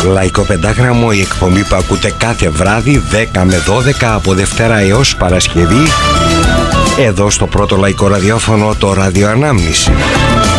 Λαϊκό Πεντάγραμμο, η εκπομπή που ακούτε κάθε βράδυ 10 με 12 από Δευτέρα έως Παρασκευή, εδώ στο πρώτο λαϊκό ραδιόφωνο, το Ραδιοανάμνηση.